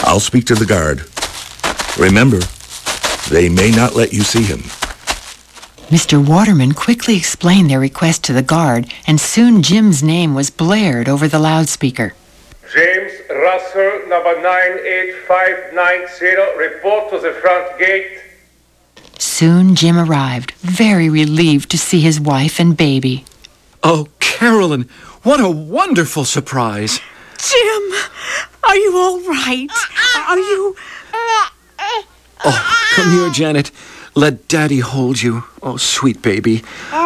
I'll speak to the guard. Remember, they may not let you see him. Mr. Waterman quickly explained their request to the guard, and soon Jim's name was blared over the loudspeaker. James Russell, number 98590, report to the front gate. Soon Jim arrived, very relieved to see his wife and baby. Oh, Carolyn, what a wonderful surprise. Jim, are you all right? Are you... Oh, come here, Janet. Let Daddy hold you. Oh, sweet baby.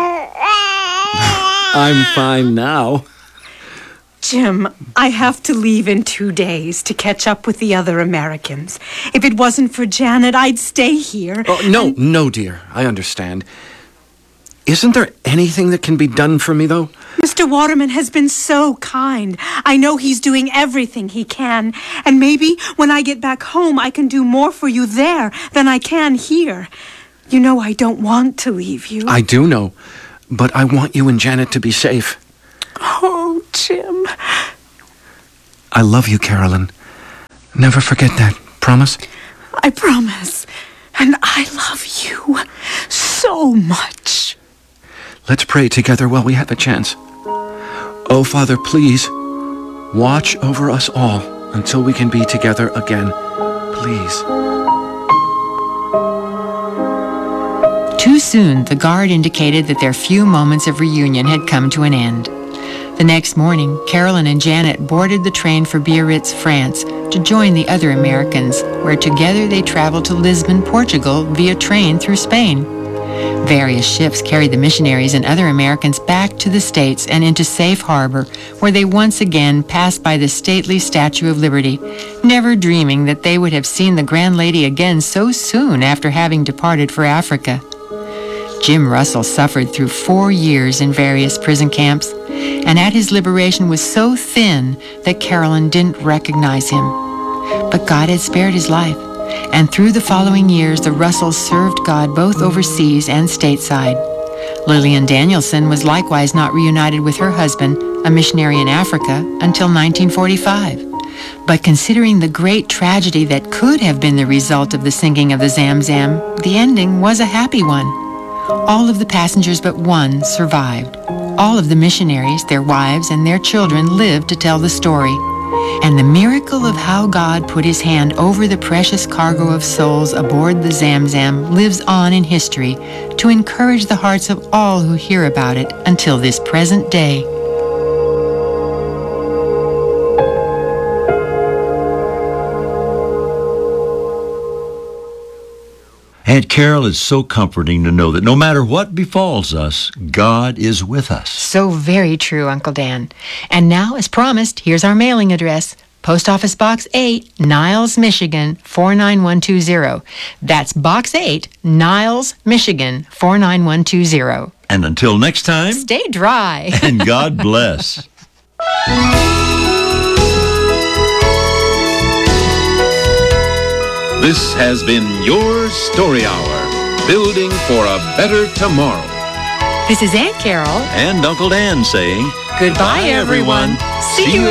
I'm fine now. Jim, I have to leave in 2 days to catch up with the other Americans. If it wasn't for Janet, I'd stay here. Oh, no, dear. I understand. Isn't there anything that can be done for me, though? Mr. Waterman has been so kind. I know he's doing everything he can. And maybe when I get back home, I can do more for you there than I can here. You know I don't want to leave you. I do know. But I want you and Janet to be safe. Oh, Jim. I love you, Carolyn. Never forget that. Promise? I promise. And I love you so much. Let's pray together while we have a chance. Oh, Father, please, watch over us all until we can be together again. Please. Too soon, the guard indicated that their few moments of reunion had come to an end. The next morning, Carolyn and Janet boarded the train for Biarritz, France, to join the other Americans, where together they traveled to Lisbon, Portugal, via train through Spain. Various ships carried the missionaries and other Americans back to the States and into safe harbor, where they once again passed by the stately Statue of Liberty, never dreaming that they would have seen the Grand Lady again so soon after having departed for Africa. Jim Russell suffered through 4 years in various prison camps, and at his liberation was so thin that Carolyn didn't recognize him. But God had spared his life, and through the following years, the Russells served God both overseas and stateside. Lillian Danielson was likewise not reunited with her husband, a missionary in Africa, until 1945. But considering the great tragedy that could have been the result of the sinking of the Zamzam, the ending was a happy one. All of the passengers but one survived. All of the missionaries, their wives, and their children lived to tell the story. And the miracle of how God put his hand over the precious cargo of souls aboard the Zamzam lives on in history to encourage the hearts of all who hear about it until this present day. Aunt Carol, is so comforting to know that no matter what befalls us, God is with us. So very true, Uncle Dan. And now, as promised, here's our mailing address. Post Office Box 8, Niles, Michigan, 49120. That's Box 8, Niles, Michigan, 49120. And until next time, stay dry. And God bless. This has been your Story Hour, building for a better tomorrow. This is Aunt Carol and Uncle Dan saying, goodbye, everyone. See you